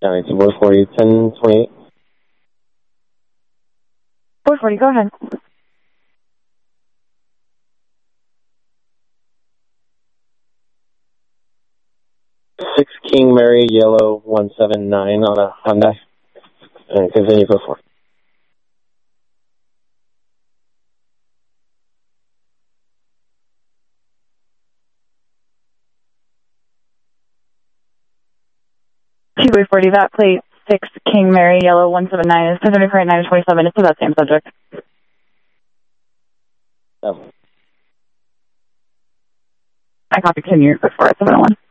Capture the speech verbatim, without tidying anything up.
County two four forty, ten twenty-eight. four forty, go ahead. six King Mary, yellow, one seven nine on a Hyundai. And continue for four. Two forty, that plate, six King Mary, yellow, one seven nine is ten thirty-four, nine twenty-seven. It's for that same subject. Seven. I copy continue for four at seven oh one.